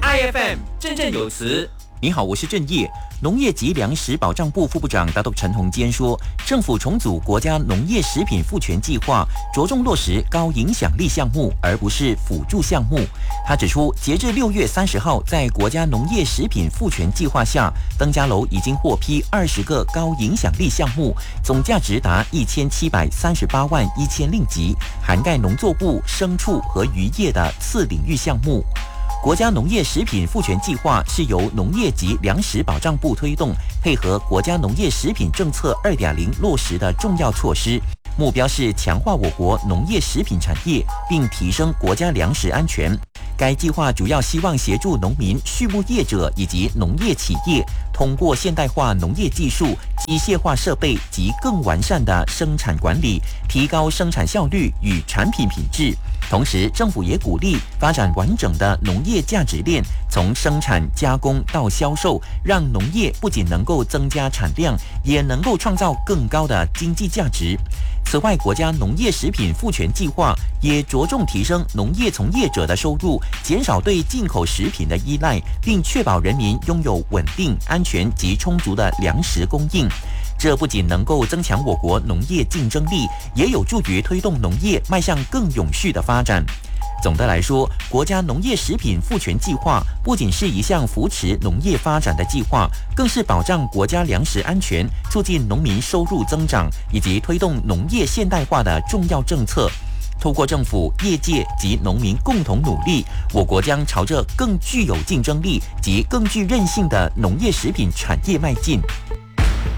IFM 振振有词。 你好，我是郑业。农业及粮食保障部副部长拿督陈宏坚说，政府重组国家农业食品赋权计划，着重落实高影响力项目，而不是辅助项目。他指出，截至6月30号，在国家农业食品赋权计划下，登嘉楼已经获批20个高影响力项目，总价值达1738万1000令吉，涵盖农作物、牲畜和渔业的次领域项目。国家农业食品赋权计划是由农业及粮食保障部推动，配合国家农业食品政策2.0落实的重要措施，目标是强化我国农业食品产业，并提升国家粮食安全。该计划主要希望协助农民、畜牧业者以及农业企业，通过现代化农业技术、机械化设备及更完善的生产管理，提高生产效率与产品品质。同时，政府也鼓励发展完整的农业价值链，从生产、加工到销售，让农业不仅能够增加产量，也能够创造更高的经济价值。此外，国家农业食品赋权计划也着重提升农业从业者的收入，减少对进口食品的依赖，并确保人民拥有稳定、安全及充足的粮食供应。这不仅能够增强我国农业竞争力，也有助于推动农业迈向更永续的发展。总的来说，国家农业食品赋权计划不仅是一项扶持农业发展的计划，更是保障国家粮食安全、促进农民收入增长以及推动农业现代化的重要政策。透过政府、业界及农民共同努力，我国将朝着更具有竞争力及更具韧性的农业食品产业迈进。